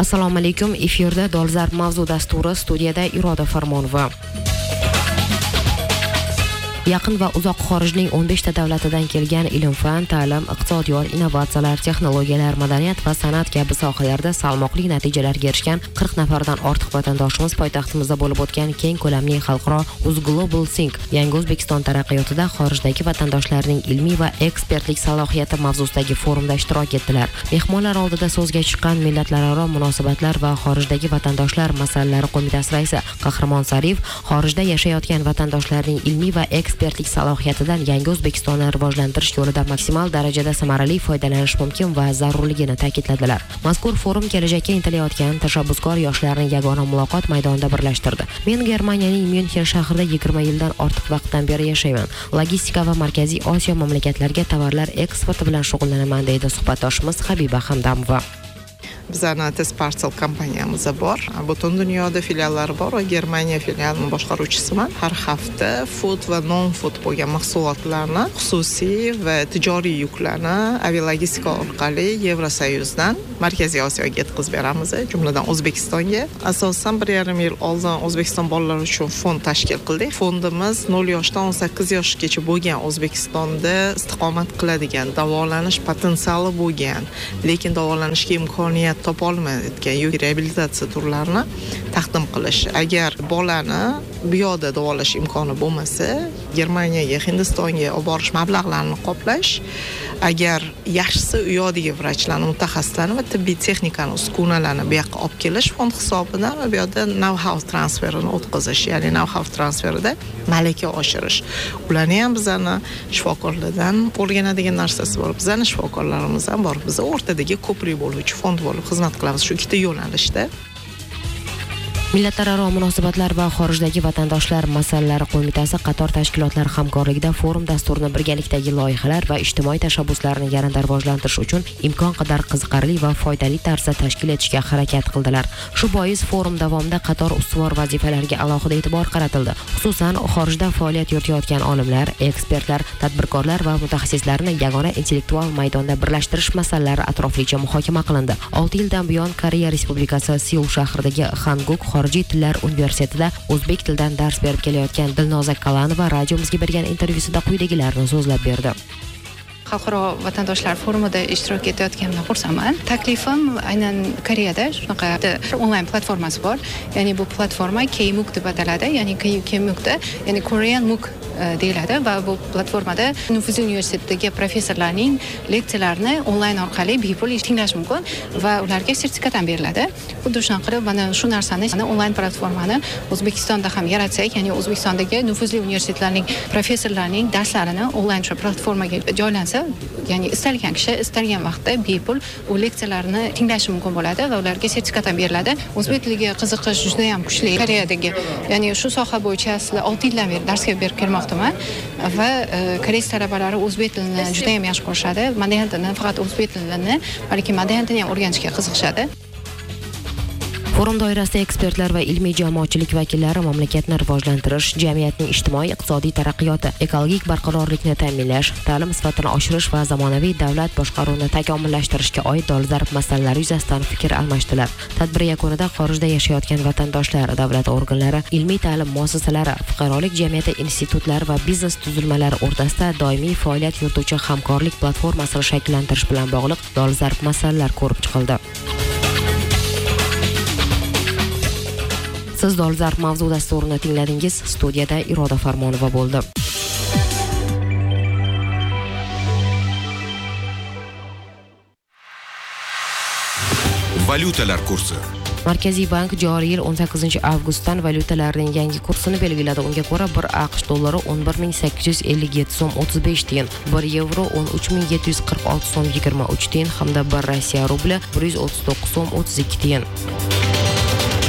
Assalomu alaykum. Efirda Dolzarb mavzu dasturi, studiyada Iroda Farmonova. Yaqin va uzoq xorijning 15 ta davlatidan kelgan ilm-fan, ta'lim, iqtisodiyot, innovatsiyalar, texnologiyalar, madaniyat va san'at kabi sohalarda salmoqli natijalarga erishgan 40 nafardan ortiq vatandoshimiz poytaxtimizda bo'lib o'tgan keng ko'lamli xalqaro Uz Global Think Yangi O'zbekiston taraqqiyotida xorijdagi vatandoshlarning ilmiy va ekspertlik salohiyati mavzusidagi forumda ishtirok etdilar. Mehmonlar oldida so'zga chiqqan Millatlararo munosabatlar va xorijdagi vatandoshlar masalalari qo'mitasi raisi Qahramon Sariyev xorijda yashayotgan vatandoshlarning ilmiy va ekspertlik salohiyatidan yangi O'zbekistonni rivojlantirish yo'lida maksimal darajada samarali foydalanish mumkin va zarurligini ta'kidladilar. Mazkur forum kelajakka intilayotgan tashabbuskor yoshlarni yagona muloqot maydonida birlashtirdi. Men Germaniyaning Myunxen shahrida 20 yildan ortiq vaqtdan beri yashayman. Logistika va Markaziy Osiyo mamlakatlariga tovarlar eksporti bilan shug'ullanaman, deydi suhbatdoshimiz Habiba Hamdamova. Bizning Tez Parcel kompaniyamiz bor. Butun dunyoda filiallari bor va Germaniya filialining boshqaruvchisiman. Har hafta food va non-food bo'lgan mahsulotlarni, xususiy va tijoriy yuklarni avialogistika orqali Yevrosoyuzdan Markaziy Osiyoga yetkazib beramiz, jumladan O'zbekistonga. Asosan 1,5 yil oldin O'zbekiston bolalari uchun fond tashkil qildik. Fondimiz 0 yoshdan 18 yoshgacha bo'lgan O'zbekistonda istiqomat qiladigan, davolanish potensiali bo'lgan, lekin davolanishga imkoniyat topolmayotgan reabilitatsiya turlarini taqdim qilish. Agar bolani bu yoqda davolash imkoni bo'lmasa, Germaniyaga, Hindistonga olib borish mablag'larini qoplash, agar yaxshisi u yoqdagi vrachlarni, mutaxassislarni va tibbiy texnikani, uskunalarni bu yoqqa olib kelish fond hisobidan va bu yoqda know-how transferini o'tkazish, ya'ni know-how transferida malaka oshirish. Ularni ham bizani shifokorlardan o'rganadigan narsasi bor. Bizani shifokorlarimiz ham bor. Biz o'rtadagi ko'prik bo'luvchi fond bo'lib xizmat qilamiz shu ikkita yo'nalishda. Millatlararo munosabatlar va xorijdagi vatandoshlar masalalari qo'mitasi qator tashkilotlar hamkorligida forum dasturini birgalikdagi loyihalar va ijtimoiy tashabbuslarni yanada rivojlantirish uchun imkon qadar qiziqarli va foydali tarzda tashkil etishga harakat qildilar. Shu bois forum davomida qator ustuvor vazifalarga alohida e'tibor qaratildi. Xususan, xorijda faoliyat yuritayotgan olimlar, ekspertlar, tadbirkorlar va mutaxassislarni yagona intellektual maydonda birlashtirish masalalari atroflicha muhokama qilindi. 6 yildan buyon Koreya Respublikasi Seul shahridagi Hanguk Xorijiy tillar universitetida o'zbek tilidan dars berib kelayotgan Dilnoza Kalanova radiomizga bergan intervyusida quyidagilarni so'zlab berdi. Xalqaro vatandoshlar forumida ishtirok etayotganimdan xursandman. Taklifim aynan Koreyada shunaqa onlayn platformasi bor. Ya'ni bu platforma K-MOOC deb ataladi. Ya'ni K-MOOCda, ya'ni Korean MOOC deyiladi va bu platformada nufuzli universitetdagi professorlarning leksiyalarini onlayn orqali bepul tinglash mumkin va ularga sertifikat ham beriladi. Xuddi shunaqa qilib mana shu narsani onlayn platformani O'zbekistonda ham yaratsak, ya'ni O'zbekistondagi nufuzli universitetlarning professorlarining darslarini onlayn shu platformaga joylansa, ya'ni istalgan kishi istalgan vaqtda bepul u leksiyalarni tinglashi mumkin bo'ladi va ularga sertifikat ham beriladi. O'zbek tiliga qiziqish juda ham kuchli. Koreyadagi, ya'ni shu soha bo'yicha 6 yildan beri darsga berib kelmoqdaman va koreys talabalari o'zbek tilini juda ham yaxshi ko'rishadi. Madaniyatini, faqat o'zbek tilini, balki madaniyatini ham o'rganishga qiziqishadi. Forum doirasida ekspertlar va ilmiy jamoatchilik vakillari mamlakatni rivojlantirish, jamiyatning ijtimoiy-iqtisodiy taraqqiyoti, ekologik barqarorlikni ta'minlash, ta'lim sifatini oshirish va zamonaviy davlat boshqaruvini takomillashtirishga oid dolzarb masalalar yuzasidan fikr almashdilar. Tadbir yakunida xorijda yashayotgan vatandoshlar, davlat organlari, ilmiy ta'lim muassasalari, fuqarolik jamiyati institutlari va biznes tuzilmalari o'rtasida doimiy faoliyat yurituvchi hamkorlik platformasini shakllantirish bilan bog'liq dolzarb masalalar ko'rib chiqildi. Siz Dolzarb mavzu dasturini tingladingiz. Studiyada Iroda Farmonova bo'ldi. Valyutalar kursi. Markaziy bank joriy yil 18-avgustdan valyutalarning yangi kursini belgiladi. Unga ko'ra 1 AQSh dollari 11.857 so'm 35 tiyin, 1 yevro 13.746 so'm 23 tiyin hamda 1 Rossiya rubli 139 so'm 32 tiyin.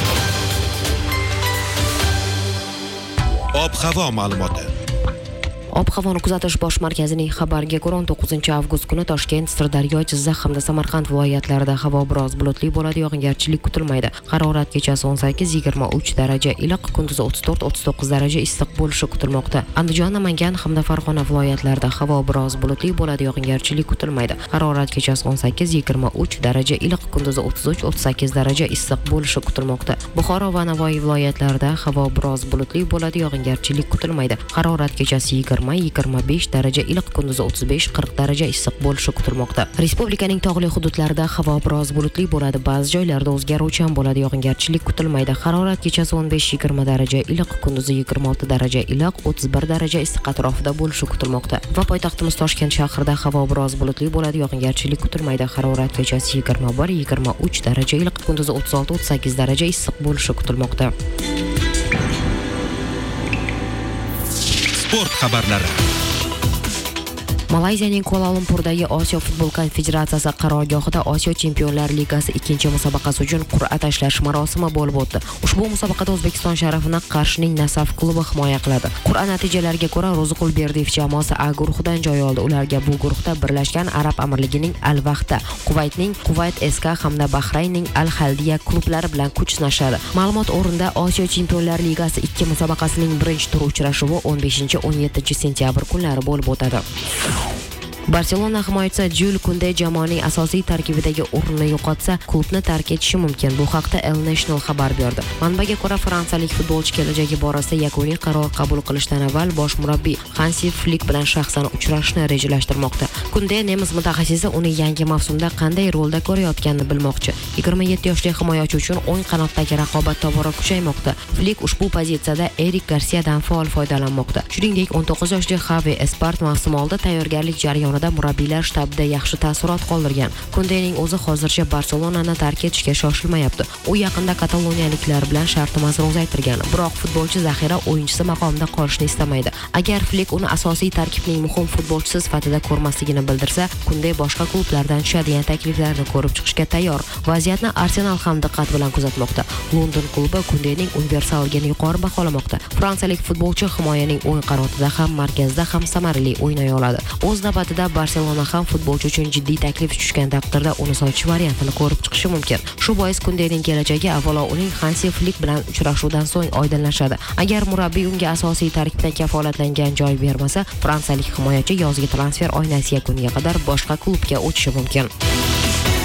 Ob-havo ma'lumoti. Ob-havoni kuzatish bosh markazining xabariga ko'ra 19-avgust kuni Toshkent, Sirdaryo, Jizzax hamda Samarqand viloyatlarida havo biroz bulutli bo'ladi, yog'ingarchilik kutilmaydi. Harorat kechasi 18-23 daraja iliq, kunduzi 34-39 daraja issiq bo'lishi kutilmoqda. Andijon, Namangan hamda Farg'ona viloyatlarida havo biroz bulutli bo'ladi, yog'ingarchilik kutilmaydi. Harorat kechasi 18-23 daraja iliq, kunduzi 33-38 daraja issiq bo'lishi kutilmoqda. Buxoro va Navoiy viloyatlarida havo biroz bulutli bo'ladi, yog'ingarchilik kutilmaydi. Harorat kechasi 20-25 daraja iliq, kunduzi 35-40 daraja issiq bo'lishi kutilmoqda. Respublikaning tog'li hududlarida havo biroz bulutli bo'ladi, ba'zi joylarda o'zgaruvchan bo'ladi, yog'ingarchilik kutilmaydi. Harorat kechasi 15-20 daraja iliq, kunduzi 26 daraja iliq, 31 daraja issiq atrofida bo'lishi kutilmoqda. Va poytaxtimiz Toshkent shahrida havo biroz bulutli bo'ladi, yog'ingarchilik kutilmaydi. Harorat kechasi 21-23 daraja iliq, kunduzi 36-38 daraja issiq bo'lishi kutilmoqda. Sport xabarlari. Malayziyaning Kuala-Lumpurdagi Osiyo futbol konfederatsiyasi qarorgohida Osiyo Chempionlar Ligasi 2-musobaqasi uchun qur'a tashlash marosimi bo'lib o'tdi. Ushbu musobaqada O'zbekiston sharafini Qarshining Nasaf klubi himoya qiladi. Qur'a natijalariga ko'ra Ro'ziqul Berdiyev jamoasi A guruhidan joy oldi. Ularga bu guruhda Birlashgan Arab Amirligining Al-Vahda, Kuvaytning Kuvayt SK hamda Bahraynning Al-Haldiya klublari bilan kuch sinashadi. Ma'lumot o'rinda Osiyo Chempionlar Ligasi 2 musobaqasining birinchi tur uchrashuvi 15-17 sentyabr kunlari bo'lib o'tadi. Barselona himoyachisi Jules Koundé jamoaning asosiy tarkibidagi o'rnini yo'qotsa, klubni tark etishi mumkin. Bu haqda El National xabar berdi. Manbaga ko'ra, fransiyalik futbolchi kelajagi borasida yakuniy qaror qabul qilishdan avval bosh murabbiy Hansi Flick bilan shaxsan uchrashishni rejalashtirmoqda. Koundé nemis mutaxassisi uni yangi mavsumda qanday rolda ko'rayotganini bilmoqchi. 27 yoshli himoyachi uchun o'ng qanotdagi raqobat tobora kuchaymoqda. Flick ushbu pozitsiyada Erik Garsiyadan faol foydalanmoqda. Shuningdek, 19 yoshli Xavi Espart mavsum oldi tayyorgarlik jarayonida murabbiylar shtabida yaxshi taassurot qoldirgan. Koundéning o'zi hozircha Barselonani tark etishga shoshilmayapti. U yaqinda kataloniyaliklar bilan shartnomasini uzaytirgan, biroq futbolchi zaxira o'yinchisi maqomida qolishni istamaydi. Agar Flick uni asosiy tarkibning muhim futbolchisi sifatida ko'rmasligini bildirsa, Koundé boshqa klublardan tushadigan takliflarni ko'rib chiqishga tayyor. Vaziyatni Arsenal ham diqqat bilan kuzatmoqda. London klubi Koundéning universalligini yuqori baholamoqda. Fransiyalik futbolchi himoyaning o'ng qanotida ham, markazda ham samarali o'ynay oladi. O'z navbatida Barselona ham futbolchi uchun jiddiy taklif tushgan taqdirda uni sotish variantini ko'rib chiqishi mumkin. Shu bois Koundéning kelajagi avvalo uning Hansi Flick bilan uchrashuvdan so'ng oydinlashadi. Agar murabbiy unga asosiy tarkibda kafolatlangan joy bermasa, fransiyalik himoyachi yozgi transfer oynasi yakuniga qadar boshqa klubga o'tishi mumkin.